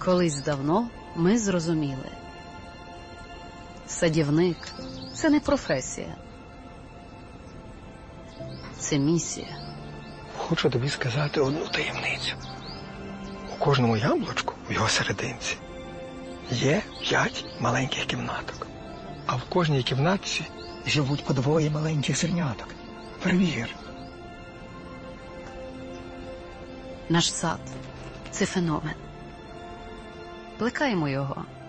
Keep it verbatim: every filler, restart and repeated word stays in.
Колись давно ми зрозуміли. Садівник – це не професія. Це місія. Хочу тобі сказати одну таємницю. У кожному яблучку, в його серединці, є п'ять маленьких кімнаток. А в кожній кімнатці живуть по двоє маленьких зерняток. Перевір. Наш сад – це феномен. Плекаємо його